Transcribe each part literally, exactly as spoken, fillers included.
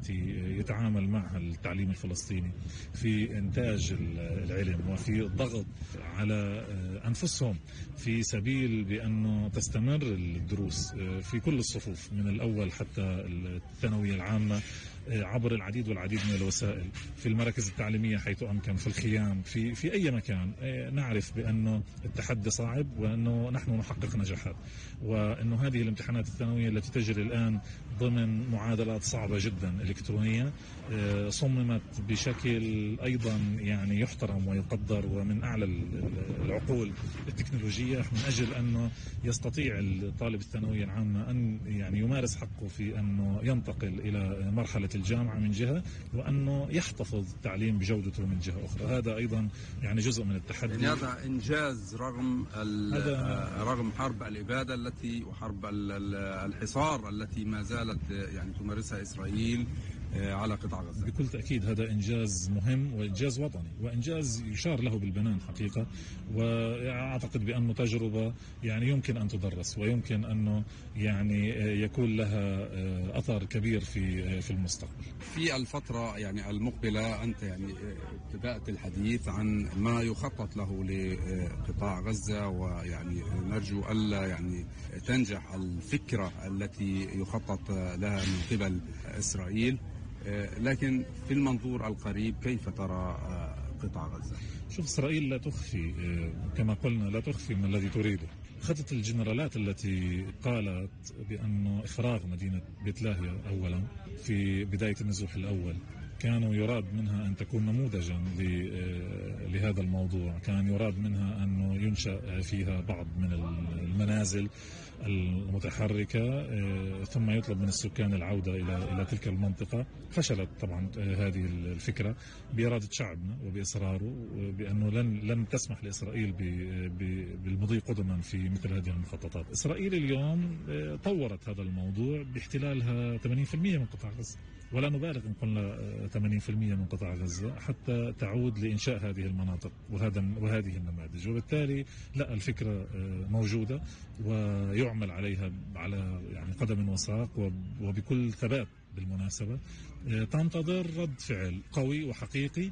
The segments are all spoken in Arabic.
التي يتعامل معها التعليم الفلسطيني في إنتاج العلم وفي الضغط على أنفسهم في سبيل بأنه تستمر الدروس في كل الصفوف من الأول حتى الثانوية العامة عبر العديد والعديد من الوسائل، في المراكز التعليمية حيث أمكن، في الخيام، في في أي مكان. نعرف بأنه التحدي صعب وأنه نحن نحقق نجاحات، وأنه هذه الامتحانات الثانوية التي تجري الآن ضمن معادلات صعبة جدا إلكترونية صممت بشكل أيضا يعني يحترم ويقدر ومن أعلى العقول التكنولوجية من أجل أنه يستطيع الطالب الثانوية العامة أن يعني يمارس حقه في أنه ينتقل إلى مرحلة الجامعة من جهة، وأنه يحتفظ التعليم بجودته من جهة أخرى. هذا أيضا يعني جزء من التحدي. يعني هذا إنجاز رغم رغم حرب الإبادة التي وحرب الحصار التي ما زالت يعني تمارسها إسرائيل على قطاع غزة. بكل تأكيد هذا إنجاز مهم وإنجاز وطني وإنجاز يشار له بالبنان حقيقة، وأعتقد بأنه تجربة يعني يمكن أن تدرس ويمكن أنه يعني يكون لها أثر كبير في في المستقبل. في الفترة يعني المقبلة أنت يعني بدأت الحديث عن ما يخطط له لقطاع غزة، ويعني نرجو ألا يعني تنجح الفكرة التي يخطط لها من قبل إسرائيل، لكن في المنظور القريب كيف ترى قطاع غزة؟ شوف، إسرائيل لا تخفي كما قلنا لا تخفي ما الذي تريده. خطة الجنرالات التي قالت بأنه إفراغ مدينة بيت لاهيا أولا في بداية النزوح الأول كانوا يراد منها أن تكون نموذجا لهذا الموضوع، كان يراد منها أنه ينشأ فيها بعض من المنازل المتحركة ثم يطلب من السكان العودة إلى إلى تلك المنطقة. فشلت طبعا هذه الفكرة بإرادة شعبنا وبإصراره بأنه لن لن تسمح لإسرائيل بالمضي قدما في مثل هذه المخططات. إسرائيل اليوم طورت هذا الموضوع باحتلالها ثمانين بالمئة من قطاع غزة، ولا نبالغ إن قلنا ثمانين بالمئة من قطاع غزة، حتى تعود لإنشاء هذه المناطق وهذا وهذه النماذج. وبالتالي لا، الفكرة موجودة ويعمل عليها على يعني قدم وساق وبكل ثبات. بالمناسبة تنتظر رد فعل قوي وحقيقي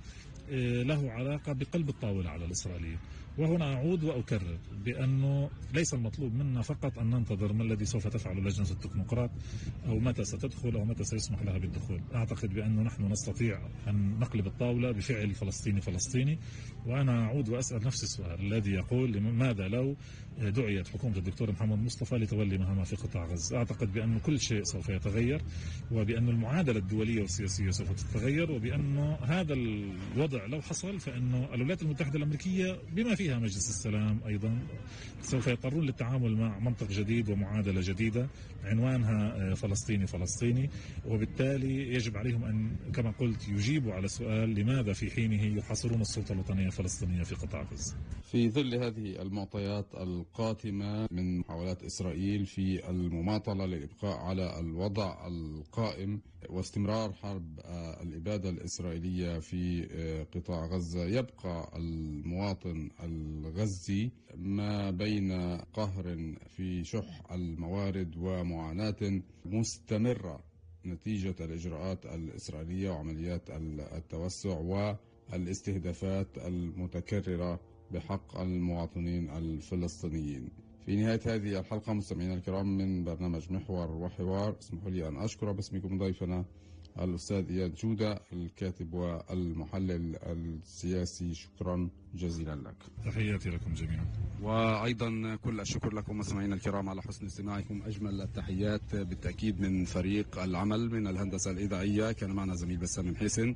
له علاقة بقلب الطاولة على الإسرائيليين. وهنا أعود وأكرر بأنه ليس المطلوب منا فقط أن ننتظر ما الذي سوف تفعل لجنة التكنوقراط أو متى ستدخل أو متى سيسمح لها بالدخول. أعتقد بأنه نحن نستطيع أن نقلب الطاولة بفعل فلسطيني فلسطيني. وأنا أعود وأسأل نفس السؤال الذي يقول ماذا لو دعيت حكومة الدكتور محمد مصطفى لتولي مهامها في قطاع غزة. أعتقد بأن كل شيء سوف يتغير، وبأن المعادلة الدولية والسياسية سوف تتغير، وبأنه هذا الوضع لو حصل فإنه الولايات المتحدة الأمريكية بما فيها مجلس السلام أيضا سوف يضطرون للتعامل مع منطق جديد ومعادلة جديدة عنوانها فلسطيني فلسطيني. وبالتالي يجب عليهم أن كما قلت يجيبوا على سؤال لماذا في حينه يحاصرون السلطة الوطنية الفلسطينية في قطاع غزة. في ظل هذه المعطيات القاتمة من محاولات إسرائيل في المماطلة للإبقاء على الوضع القائم واستمرار حرب الإبادة الإسرائيلية في قطاع غزة، يبقى المواطن الغزي ما بين قهر في شح الموارد ومعاناة مستمرة نتيجة الإجراءات الإسرائيلية وعمليات التوسع والاستهدافات المتكررة بحق المواطنين الفلسطينيين. في نهاية هذه الحلقة مستمعينا الكرام من برنامج محور وحوار، اسمحوا لي أن أشكر باسمكم ضيفنا الأستاذ إياد جودة الكاتب والمحلل السياسي. شكرا جزيلا لك. تحياتي لكم جميعا. وأيضا كل الشكر لكم مستمعينا الكرام على حسن استماعكم. أجمل التحيات بالتأكيد من فريق العمل من الهندسة الإذاعية، كان معنا زميل بسام محيسن،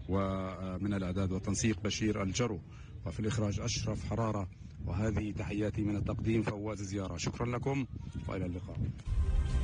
ومن الإعداد والتنسيق بشير الجرو، وفي الإخراج أشرف حرارة. وهذه تحياتي من التقديم فواز زيارة. شكرا لكم وإلى اللقاء.